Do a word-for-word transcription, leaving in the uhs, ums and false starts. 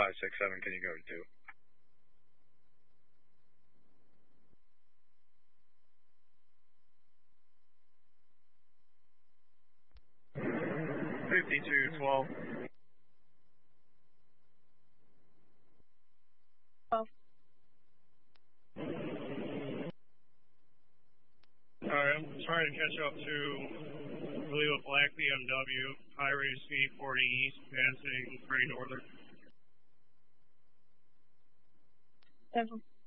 five six seven, can you go to two? fifty-two twelve. twelve. Alright, I'm trying to catch up to, I believe, a black B M W, high rate of speed forty east, passing pretty northern. Seven.